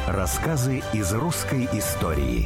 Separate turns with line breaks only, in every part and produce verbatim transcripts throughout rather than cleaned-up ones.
Рассказы из русской истории.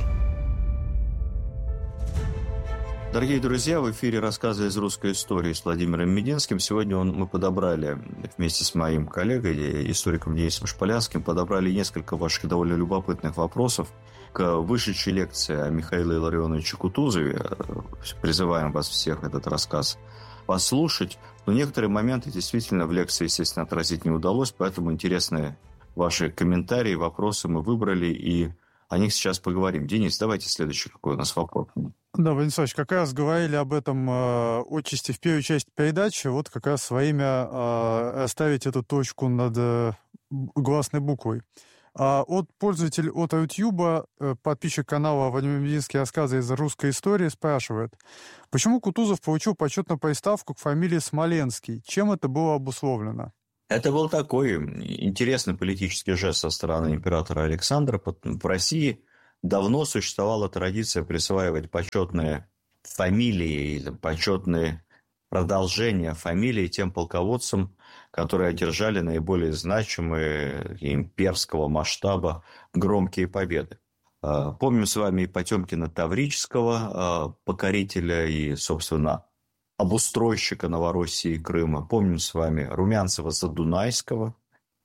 Дорогие друзья, в эфире «Рассказы из русской истории» с Владимиром Мединским. Сегодня он, мы подобрали вместе с моим коллегой, историком Денисом Шполянским, подобрали несколько ваших довольно любопытных вопросов к вышедшей лекции о Михаиле Илларионовиче Кутузове. Призываем вас всех этот рассказ послушать. Но некоторые моменты действительно в лекции, естественно, отразить не удалось, поэтому интересные ваши комментарии, вопросы мы выбрали, и о них сейчас поговорим. Денис, давайте следующий какой у нас вопрос.
Да, Владимир Ильич, как раз говорили об этом э, отчасти в первой части передачи. Вот как раз во имя э, оставить эту точку над э, гласной буквой. А от пользователь от Ютьюба, э, подписчик канала Владимир Мединский «Рассказы из русской истории» спрашивает, почему Кутузов получил почетную приставку к фамилии Смоленский? Чем это было обусловлено?
Это был такой интересный политический жест со стороны императора Александра. В России давно существовала традиция присваивать почетные фамилии или почетные продолжения фамилий тем полководцам, которые одержали наиболее значимые имперского масштаба громкие победы. Помним с вами и Потемкина Таврического, покорителя и, собственно, обустройщика Новороссии и Крыма. Помним с вами Румянцева-Задунайского,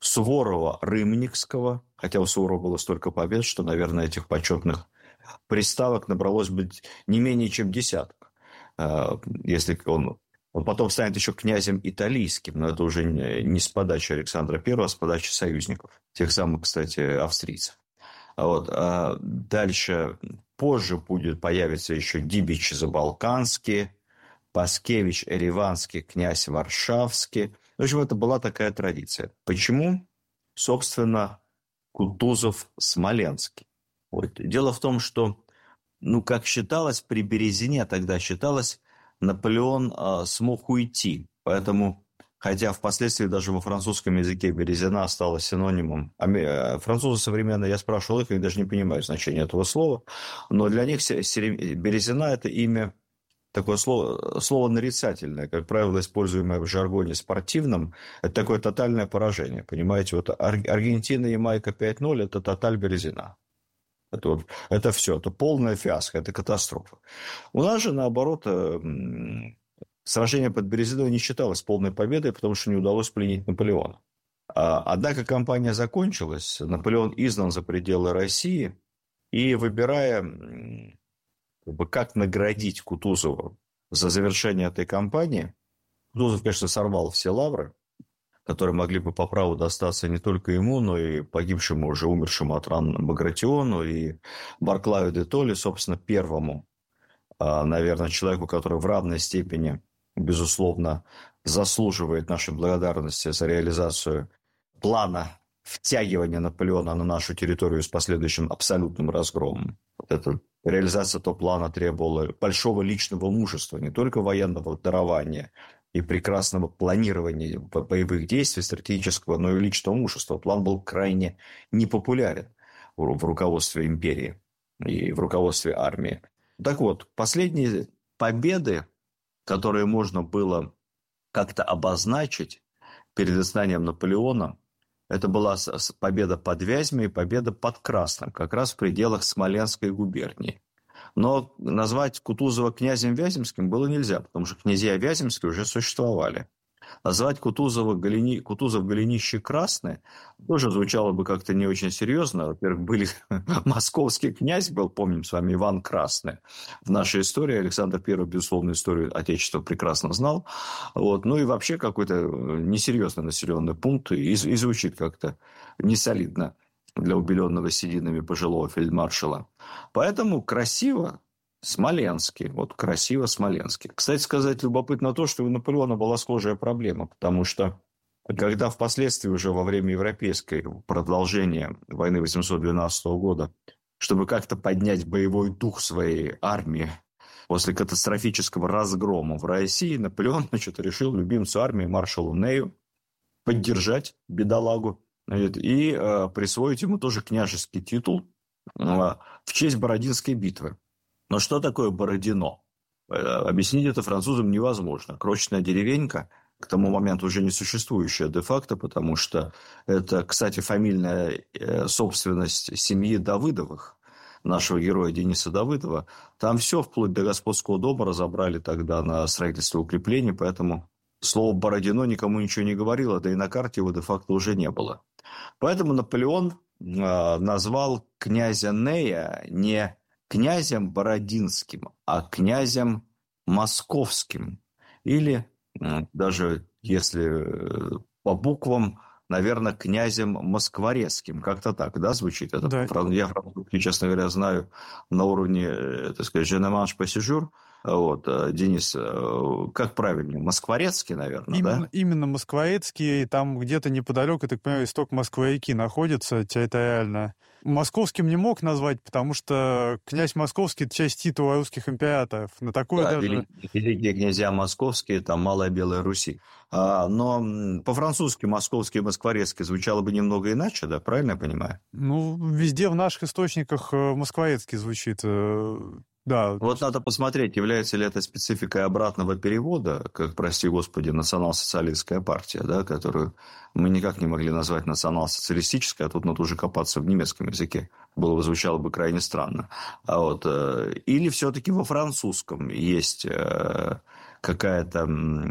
Суворова-Рымникского, хотя у Суворова было столько побед, что, наверное, этих почетных приставок набралось бы не менее чем десяток. Если он, он потом станет еще князем италийским, но это уже не с подачи Александра Первого, а с подачи союзников, тех самых, кстати, австрийцев. Вот. А дальше, позже будет появиться еще Дибич Забалканский, Паскевич Ереванский, князь Варшавский. В общем, это была такая традиция. Почему, собственно, Кутузов Смоленский? Вот. Дело в том, что, ну, как считалось, при Березине тогда считалось, Наполеон э, смог уйти. Поэтому, хотя впоследствии даже во французском языке Березина стала синонимом. А французы современные, я спрашивал их, они даже не понимают значения этого слова. Но для них Березина – это имя, такое слово, слово нарицательное, как правило, используемое в жаргоне спортивном, это такое тотальное поражение. Понимаете, вот Аргентина, Ямайка пять ноль – это тоталь Березина. Это, вот, это все, это полная фиаско, это катастрофа. У нас же, наоборот, сражение под Березиной не считалось полной победой, потому что не удалось пленить Наполеона. Однако кампания закончилась, Наполеон изгнан за пределы России, и выбирая, как наградить Кутузова за завершение этой кампании, Кутузов, конечно, сорвал все лавры, которые могли бы по праву достаться не только ему, но и погибшему, уже умершему от ран Багратиону и Барклаю де Толли, собственно, первому, наверное, человеку, который в равной степени, безусловно, заслуживает нашей благодарности за реализацию плана втягивания Наполеона на нашу территорию с последующим абсолютным разгромом. Вот эта реализация этого плана требовала большого личного мужества, не только военного дарования и прекрасного планирования боевых действий стратегического, но и личного мужества. План был крайне непопулярен в руководстве империи и в руководстве армии. Так вот, последние победы, которые можно было как-то обозначить перед изгнанием Наполеона, это была победа под Вязьмой и победа под Красным, как раз в пределах Смоленской губернии. Но назвать Кутузова князем Вяземским было нельзя, потому что князья Вяземские уже существовали. Назвать Кутузова Голени... Кутузов Голенище Красное тоже звучало бы как-то не очень серьезно. Во-первых, были... московский князь был, помним с вами, Иван Красный. В нашей истории Александр Первый, безусловно, историю Отечества прекрасно знал. Вот. Ну и вообще какой-то несерьезный населенный пункт, и, и звучит как-то несолидно для убеленного сединами пожилого фельдмаршала. Поэтому красиво Смоленский. Вот красиво Смоленский. Кстати сказать, любопытно то, что у Наполеона была схожая проблема, потому что когда впоследствии уже во время европейской продолжения войны восемьсот двенадцатого года, чтобы как-то поднять боевой дух своей армии после катастрофического разгрома в России, Наполеон, значит, решил любимцу армии маршалу Нею поддержать бедолагу и э, присвоить ему тоже княжеский титул э, в честь Бородинской битвы. Но что такое Бородино? Объяснить это французам невозможно. Крошечная деревенька к тому моменту уже не существующая де-факто, потому что это, кстати, фамильная собственность семьи Давыдовых, нашего героя Дениса Давыдова. Там все, вплоть до господского дома, разобрали тогда на строительство укреплений, поэтому слово «Бородино» никому ничего не говорило, да и на карте его де-факто уже не было. Поэтому Наполеон э, назвал князя Нея не князем Бородинским, а князем Московским. Или э, даже если по буквам, наверное, князем Москворецким. Как-то так, да, звучит это? Да. Я французский, честно говоря, знаю на уровне, так сказать, «Je ne mange pas ce jour». Вот, Денис, как правильно? Москворецкий, наверное,
именно,
да?
Именно Москворецкий, там где-то неподалеку, я так понимаю, исток Москвы-реки находится территориально. Московским не мог назвать, потому что князь Московский – это часть титула русских императоров. На такое
да,
даже...
великие, великие князья московские, там Малая Белая Руси. А, но по-французски московский и москворецкий звучало бы немного иначе, да, правильно я понимаю?
Ну, везде в наших источниках Москворецкий звучит. Да.
Вот надо посмотреть, является ли это спецификой обратного перевода, как, прости господи, национал-социалистская партия, да, которую мы никак не могли назвать национал-социалистической, а тут надо уже копаться в немецком языке. Было бы, звучало бы крайне странно. А вот, или все-таки во французском есть какая-то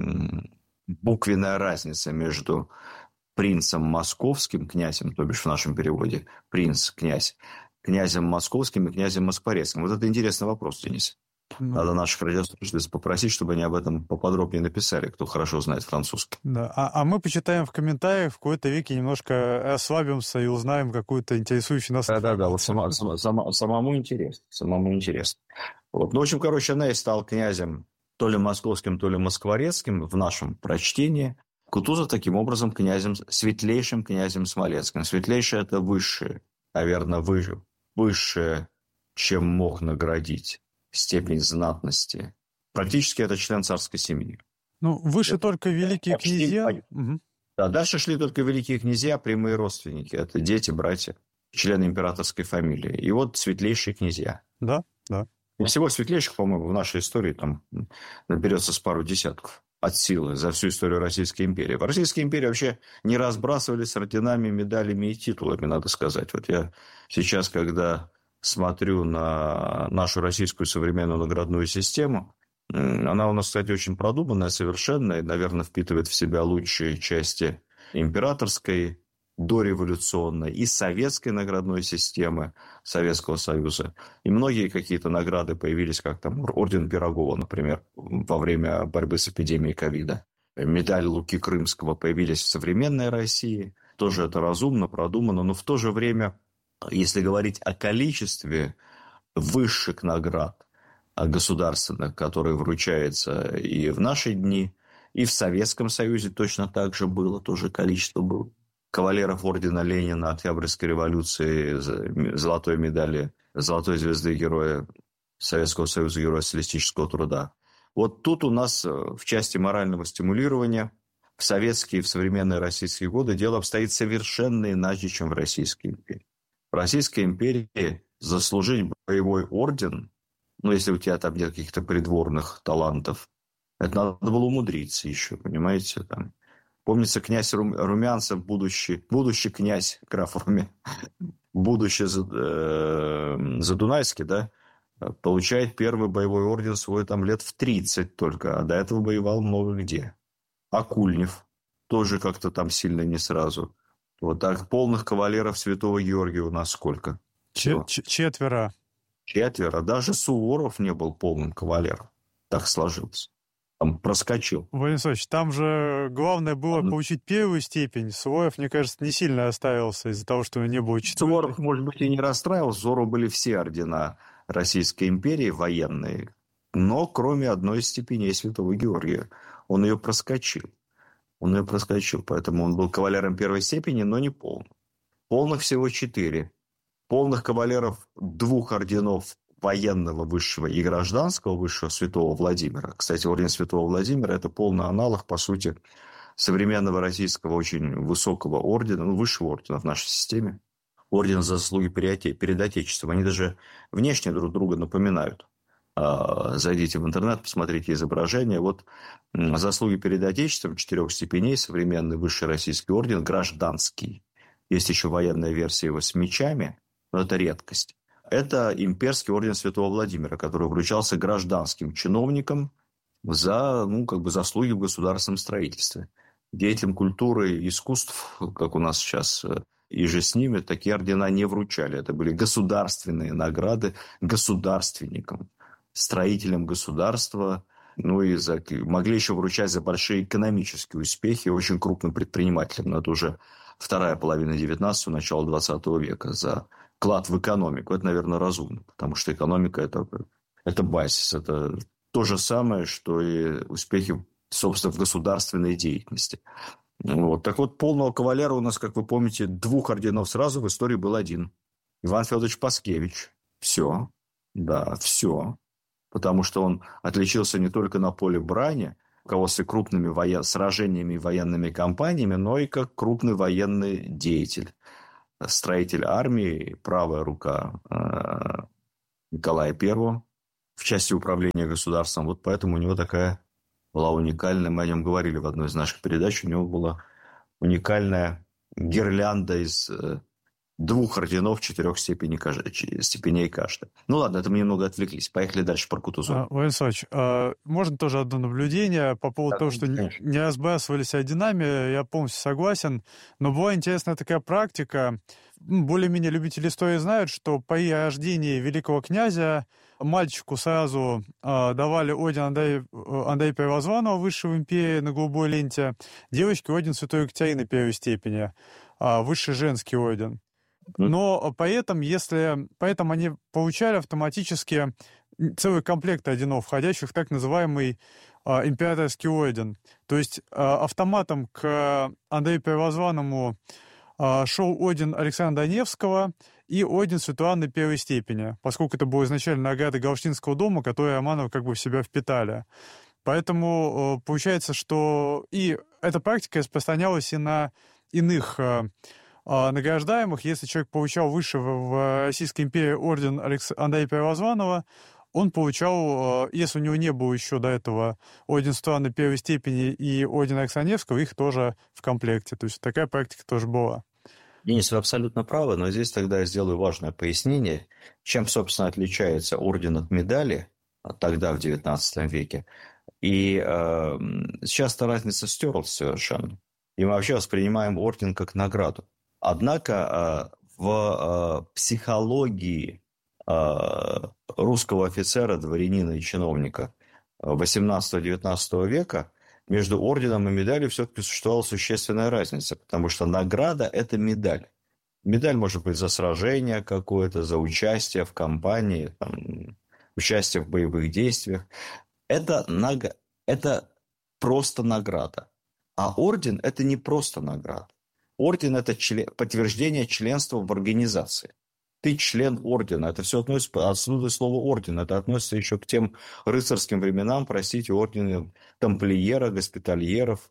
буквенная разница между принцем московским, князем, то бишь в нашем переводе принц, князь, князем московским и князем москворецким. Вот это интересный вопрос, Денис. Ну, надо наших радиослушателей попросить, чтобы они об этом поподробнее написали, кто хорошо знает французский.
Да. А, а мы почитаем в комментариях, в какой-то веке немножко расслабимся и узнаем какую-то интересующую нас...
Да-да-да, вот сама, сама, сама, самому интересно. Самому интересно. Вот. Ну, в общем, короче, Ней стал князем то ли московским, то ли москворецким в нашем прочтении. Кутузов таким образом князем, светлейшим князем Смоленским. Светлейший – это высшее, наверное, выше, высшее, чем мог наградить степень знатности. Практически это член царской семьи.
Ну, выше это, только великие князья. Угу.
Да, дальше шли только великие князья, прямые родственники. Это дети, братья, члены императорской фамилии. И вот светлейшие князья.
Да, да.
И всего светлейших, по-моему, в нашей истории там наберется с пару десятков от силы за всю историю Российской империи. В Российской империи вообще не разбрасывались орденами, медалями и титулами, надо сказать. Вот я сейчас, когда смотрю на нашу российскую современную наградную систему, она у нас, кстати, очень продуманная, совершенная, и, наверное, впитывает в себя лучшие части императорской, дореволюционной и советской наградной системы Советского Союза. И многие какие-то награды появились, как там орден Пирогова, например, во время борьбы с эпидемией ковида. Медаль Луки Крымского появились в современной России. Тоже это разумно, продумано, но в то же время, если говорить о количестве высших наград государственных, которые вручаются и в наши дни, и в Советском Союзе точно так же было, тоже количество было. Кавалеров ордена Ленина, Октябрьской революции, золотой медали, золотой звезды Героя Советского Союза, Героя социалистического труда. Вот тут у нас в части морального стимулирования в советские и в современные российские годы дело обстоит совершенно иначе, чем в Российской империи. В Российской империи заслужить боевой орден, ну, если у тебя там нет каких-то придворных талантов, это надо было умудриться еще, понимаете, там. Помнится, князь Румянцев, будущий, будущий князь, граф Румянцев, будущий э, Задунайский, да, получает первый боевой орден свой там лет в тридцать только, а до этого воевал много где. Акульнев тоже как-то там сильно не сразу. Вот так полных кавалеров Святого Георгия у нас сколько?
Ч- четверо.
Четверо. Даже Суворов не был полным кавалером. Так сложилось. Там проскочил.
Владимир Владимирович, там же главное было а, получить первую степень. Суворов, мне кажется, не сильно расстраивался из-за того, что не было четвертой.
Суворов, может быть, и не расстраивался. Суворову были все ордена Российской империи военные, но кроме одной из степеней Святого Георгия. Он ее проскочил. Он ее проскочил, поэтому он был кавалером первой степени, но не полным. Полных всего четыре. Полных кавалеров двух орденов военного высшего и гражданского высшего Святого Владимира. Кстати, орден Святого Владимира – это полный аналог, по сути, современного российского очень высокого ордена, ну, высшего ордена в нашей системе. Орден за заслуги перед Отечеством. Они даже внешне друг друга напоминают. Зайдите в интернет, посмотрите изображение. Вот заслуги перед Отечеством четырех степеней, современный высший российский орден, гражданский. Есть еще военная версия его с мечами, но это редкость. Это имперский орден Святого Владимира, который вручался гражданским чиновникам за, ну, как бы заслуги в государственном строительстве. Деятелям культуры и искусств, как у нас сейчас и же с ними, такие ордена не вручали. Это были государственные награды государственникам, строителям государства, ну и за, могли еще вручать за большие экономические успехи очень крупным предпринимателям. Но это уже вторая половина девятнадцатого, начало двадцатого века, за вклад в экономику. Это, наверное, разумно, потому что экономика это, – это базис, это то же самое, что и успехи, собственно, в государственной деятельности. Вот. Так вот, полного кавалера у нас, как вы помните, двух орденов сразу в истории был один. Иван Федорович Паскевич. Все. Да, все. Потому что он отличился не только на поле брани, руководстве крупными воен... сражениями и военными кампаниями, но и как крупный военный деятель. Строитель армии, правая рука э, Николая Первого в части управления государством. Вот поэтому у него такая была уникальная, мы о нем говорили в одной из наших передач, у него была уникальная гирлянда из э, двух орденов четырех степеней, степеней каждой. Ну ладно, это мы немного отвлеклись. Поехали дальше про Кутузов.
А, Владимир Александрович, а можно тоже одно наблюдение по поводу да, того, что конечно. не разбрасывались орденами, я полностью согласен, но была интересная такая практика. Более-менее любители истории знают, что при рождении великого князя мальчику сразу э, давали орден Андрея, Андрея Первозванного, высшего в империи на голубой ленте, девочке орден Святой Екатерины первой степени, э, высший женский орден. Но при этом, если, поэтому они получали автоматически целый комплект орденов, входящих в так называемый э, императорский орден. То есть э, автоматом к Андрею Первозванному э, шел орден Александра Невского и орден Святой Анны первой степени, поскольку это была изначально награда Галштинского дома, которую Романовы как бы в себя впитали. Поэтому э, получается, что и эта практика распространялась и на иных э, награждаемых. Если человек получал выше в Российской империи орден Алекс... Андрея Первозванного, он получал, если у него не было еще до этого орден Святой Анны первой степени и орден Александра Невского, их тоже в комплекте. То есть такая практика тоже была.
Денис, вы абсолютно правы, но здесь тогда я сделаю важное пояснение, чем, собственно, отличается орден от медали тогда, в девятнадцатом веке. И э, сейчас эта разница стерлась совершенно. И мы вообще воспринимаем орден как награду. Однако в психологии русского офицера, дворянина и чиновника восемнадцатого-девятнадцатого века между орденом и медалью все-таки существовала существенная разница, потому что награда – это медаль. Медаль может быть за сражение какое-то, за участие в кампании, там, участие в боевых действиях. Это, наг... это просто награда. А орден – это не просто награда. Орден – это член, подтверждение членства в организации. Ты член ордена. Это все относится, отсюда слово орден. Это относится еще к тем рыцарским временам, простите, ордены тамплиера, госпитальеров,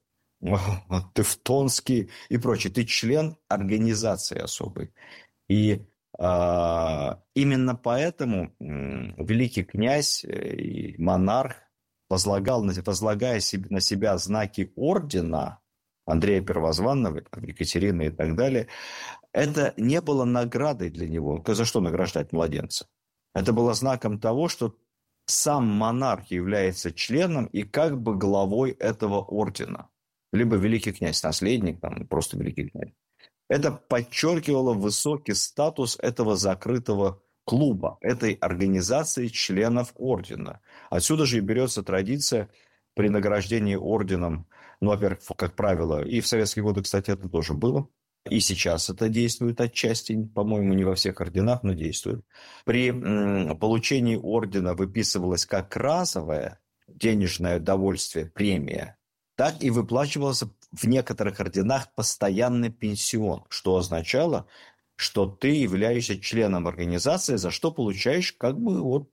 тевтонские и прочее. Ты член организации особой. И а, именно поэтому великий князь и монарх возлагал, возлагая себе, на себя знаки ордена Андрея Первозванного, Екатерины и так далее, это не было наградой для него. За что награждать младенца? Это было знаком того, что сам монарх является членом и как бы главой этого ордена. Либо великий князь, наследник, там, просто великий князь. Это подчеркивало высокий статус этого закрытого клуба, этой организации членов ордена. Отсюда же и берется традиция при награждении орденом, ну, во-первых, как правило, и в советские годы, кстати, это тоже было, и сейчас это действует отчасти, по-моему, не во всех орденах, но действует. При м, получении ордена выписывалось как разовое денежное довольствие, премия, так и выплачивался в некоторых орденах постоянный пенсион, что означало, что ты являешься членом организации, за что получаешь как бы вот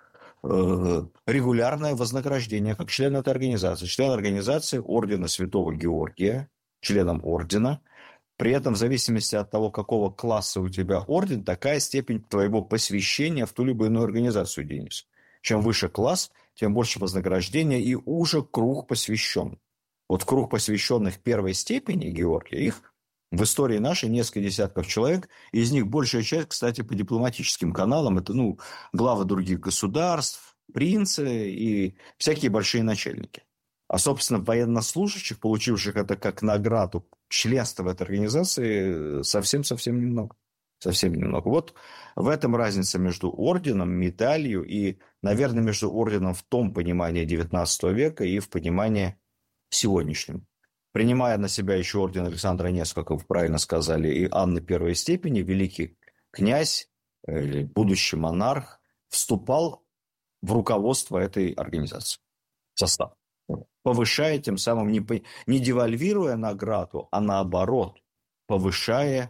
регулярное вознаграждение как член этой организации. Член организации ордена Святого Георгия, членом ордена. При этом в зависимости от того, какого класса у тебя орден, такая степень твоего посвящения в ту либо иную организацию, Денис. Чем выше класс, тем больше вознаграждения и уже круг посвящен. Вот круг посвященных первой степени Георгия, их в истории нашей несколько десятков человек, из них большая часть, кстати, по дипломатическим каналам, это, ну, главы других государств, принцы и всякие большие начальники. А, собственно, военнослужащих, получивших это как награду членства в этой организации, совсем-совсем немного. Совсем немного. Вот в этом разница между орденом, медалью и, наверное, между орденом в том понимании девятнадцатого века и в понимании сегодняшнем. Принимая на себя еще орден Александра Невского, как вы правильно сказали, и Анны первой степени, великий князь, или будущий монарх, вступал в руководство этой организации, в состав. Повышая тем самым, не, не девальвируя награду, а наоборот, повышая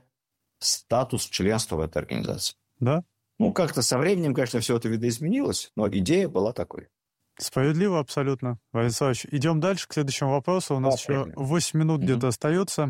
статус членства в этой организации.
Да?
Ну, как-то со временем, конечно, все это видоизменилось, но идея была такой.
Справедливо абсолютно. Владимир Владимирович, идем дальше к следующему вопросу. У нас а, еще восемь минут mm-hmm. где-то остается.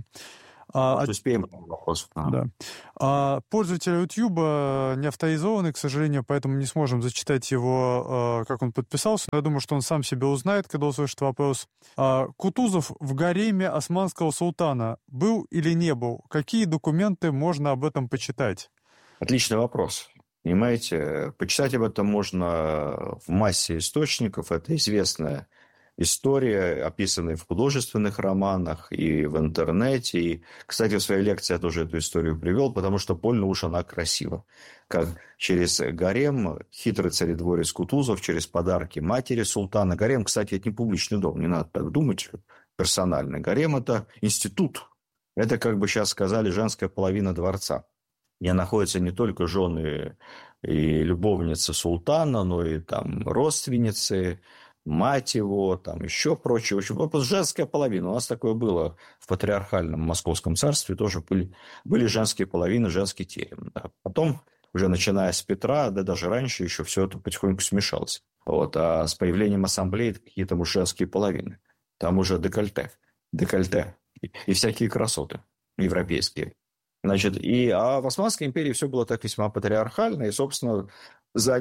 А, а, успеем вопрос. А.
Да. А, пользователь YouTube не авторизованный, к сожалению, поэтому не сможем зачитать его, как он подписался. Но я думаю, что он сам себя узнает, когда услышит вопрос. А, Кутузов в гареме османского султана был или не был? Какие документы можно об этом почитать?
Отличный вопрос. Понимаете, почитать об этом можно в массе источников. Это известная история, описанная в художественных романах и в интернете. И, кстати, в своей лекции я тоже эту историю привел, потому что больно уж она красива. Как через гарем хитрый царедворец Кутузов, через подарки матери султана. Гарем, кстати, это не публичный дом, не надо так думать персонально. Гарем – это институт. Это, как бы сейчас сказали, женская половина дворца, где находятся не только жены и любовницы султана, но и там родственницы, мать его, там еще прочее. В общем, женская половина. У нас такое было в патриархальном Московском царстве. Тоже были, были женские половины, женский терем. Да. Потом, уже начиная с Петра, да даже раньше еще все это потихоньку смешалось. Вот. А с появлением ассамблеи какие-то женские половины. Там уже декольте. Декольте. И, и всякие красоты европейские. Значит, и, а в Османской империи все было так весьма патриархально, и, собственно, за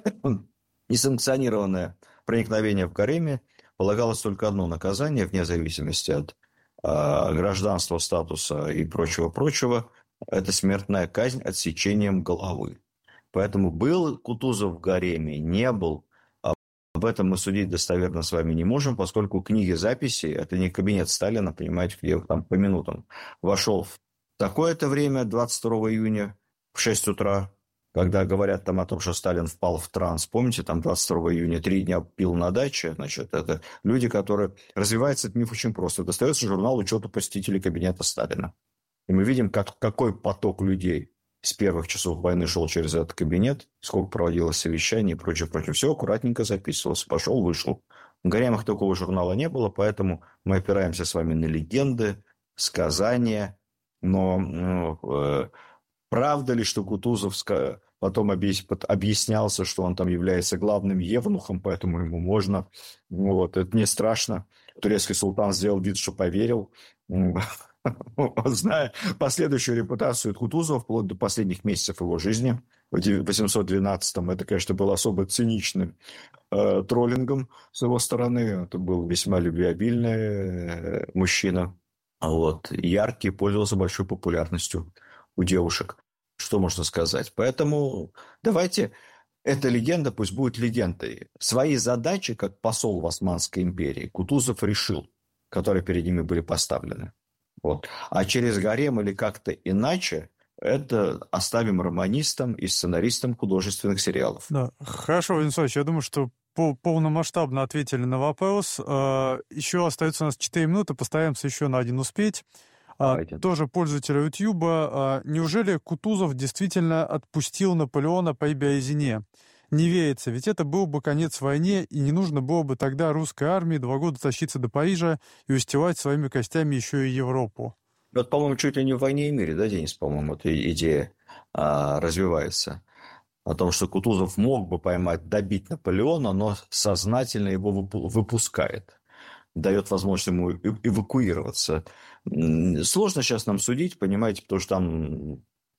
несанкционированное проникновение в гареме полагалось только одно наказание, вне зависимости от а, гражданства, статуса и прочего-прочего, это смертная казнь отсечением головы. Поэтому был Кутузов в гареме, не был. Об этом мы судить достоверно с вами не можем, поскольку книги записей, это не кабинет Сталина, понимаете, где там по минутам вошел в такое-то время, двадцать второго июня в шесть утра, когда говорят там о том, что Сталин впал в транс. Помните, там двадцать второго июня три дня пил на даче. Значит, это люди, которые... Развивается этот миф очень просто. Достается журнал учета посетителей кабинета Сталина. И мы видим, как, какой поток людей с первых часов войны шел через этот кабинет, сколько проводилось совещаний и прочее, прочее. Все аккуратненько записывалось. Пошел, вышел. В гаремах такого журнала не было, поэтому мы опираемся с вами на легенды, сказания. Но ну, э, правда ли, что Кутузов потом объяснялся, что он там является главным евнухом, поэтому ему можно. Вот, это не страшно. Турецкий султан сделал вид, что поверил. Зная последующую репутацию Кутузова вплоть до последних месяцев его жизни, в восемьсот двенадцатом, это, конечно, был особо циничным э, троллингом с его стороны. Это был весьма любвеобильный э, мужчина. Вот, яркий, пользовался большой популярностью у девушек. Что можно сказать? Поэтому давайте, эта легенда пусть будет легендой. Свои задачи, как посол в Османской империи, Кутузов решил, которые перед ними были поставлены. Вот. А через гарем или как-то иначе, это оставим романистам и сценаристам художественных сериалов.
Да. Хорошо, Владимир Владимирович, я думаю, что полномасштабно ответили на вопрос. Еще остается у нас четыре минуты, постараемся еще на один успеть. Давайте. Тоже пользователь YouTube. Неужели Кутузов действительно отпустил Наполеона по Бязине? Не верится, ведь это был бы конец войне, и не нужно было бы тогда русской армии два года тащиться до Парижа и устилать своими костями еще и Европу.
Вот, по-моему, чуть ли не в «Войне и мире», да, Денис, по-моему, эта идея а, развивается. О том, что Кутузов мог бы поймать, добить Наполеона, но сознательно его выпускает. Дает возможность ему эвакуироваться. Сложно сейчас нам судить, понимаете, потому что там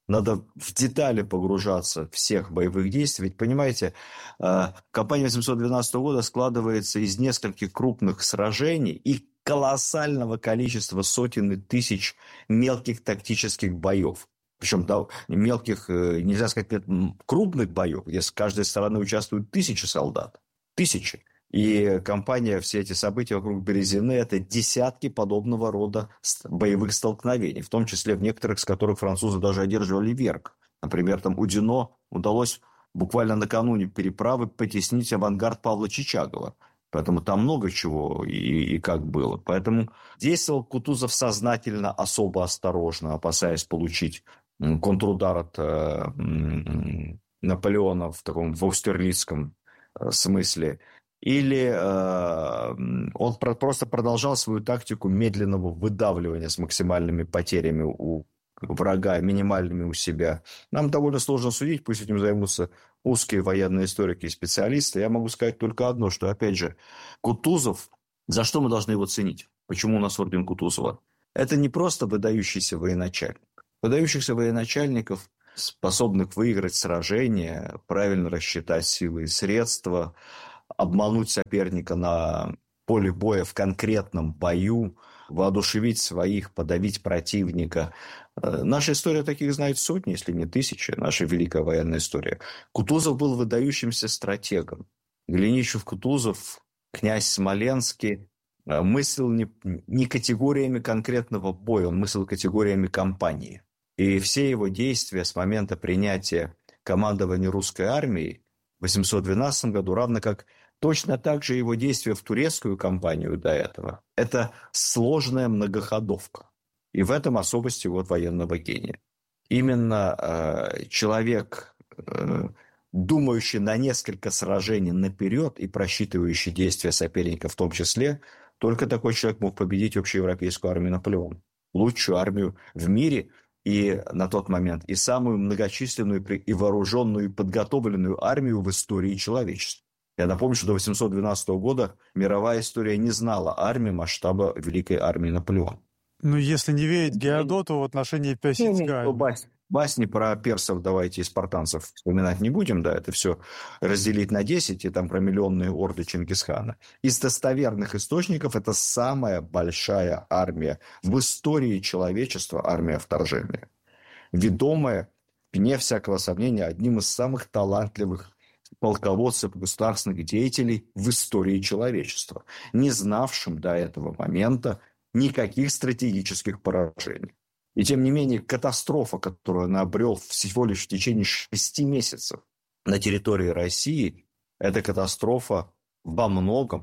надо в детали погружаться всех боевых действий. Ведь, понимаете, кампания восемьсот двенадцатого года складывается из нескольких крупных сражений и колоссального количества сотен и тысяч мелких тактических боев. Причем да, мелких, нельзя сказать, крупных боев, где с каждой стороны участвуют тысячи солдат. Тысячи. И кампания, все эти события вокруг Березины – это десятки подобного рода боевых столкновений, в том числе в некоторых, с которых французы даже одерживали верх. Например, там Удино удалось буквально накануне переправы потеснить авангард Павла Чичагова. Поэтому там много чего и, и как было. Поэтому действовал Кутузов сознательно, особо осторожно, опасаясь получить контрудар от э, Наполеона в таком в аустерлицком э, смысле. Или э, он про- просто продолжал свою тактику медленного выдавливания с максимальными потерями у врага, минимальными у себя. Нам довольно сложно судить, пусть этим займутся узкие военные историки и специалисты. Я могу сказать только одно, что, опять же, Кутузов, за что мы должны его ценить? Почему у нас орден Кутузова? Это не просто выдающийся военачальник. Выдающихся военачальников, способных выиграть сражения, правильно рассчитать силы и средства, обмануть соперника на поле боя в конкретном бою, воодушевить своих, подавить противника. Наша история таких знает сотни, если не тысячи. Наша великая военная история. Кутузов был выдающимся стратегом. Голенищев-Кутузов, князь Смоленский, мыслил не, не категориями конкретного боя, он мыслил категориями кампании. И все его действия с момента принятия командования русской армией в восемьсот двенадцатом году, равно как точно так же его действия в турецкую кампанию до этого, это сложная многоходовка. И в этом особость его военного гения. Именно э, человек, э, думающий на несколько сражений наперед и просчитывающий действия соперника в том числе, только такой человек мог победить общеевропейскую армию Наполеона. Лучшую армию в мире и на тот момент и самую многочисленную и вооруженную и подготовленную армию в истории человечества. Я напомню, что до восемьсот двенадцатого года мировая история не знала армии масштаба великой армии Наполеона.
Ну, если не верить Геродоту в отношении Персидской армии.
Басни, басни про персов давайте и спартанцев вспоминать не будем, да, это все разделить на десять, и там про миллионные орды Чингисхана. Из достоверных источников это самая большая армия в истории человечества, армия вторжения. Ведомая, вне всякого сомнения, одним из самых талантливых полководцев, государственных деятелей в истории человечества, не знавшим до этого момента никаких стратегических поражений. И тем не менее, катастрофа, которую он обрел всего лишь в течение шести месяцев на территории России, это катастрофа во многом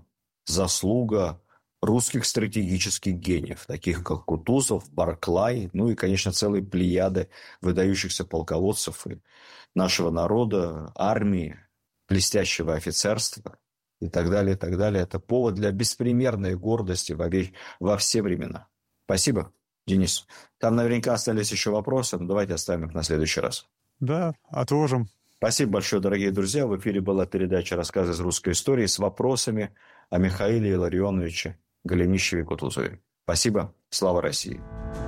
заслуга русских стратегических гениев, таких как Кутузов, Барклай, ну и, конечно, целые плеяды выдающихся полководцев и нашего народа, армии, блестящего офицерства и так далее, и так далее. Это повод для беспримерной гордости во, ве- во все времена. Спасибо, Денис. Там наверняка остались еще вопросы, но давайте оставим их на следующий раз.
Да, отложим.
Спасибо большое, дорогие друзья. В эфире была передача «Рассказы из русской истории» с вопросами о Михаиле Илларионовиче Голенищеве-Кутузове. Спасибо. Слава России.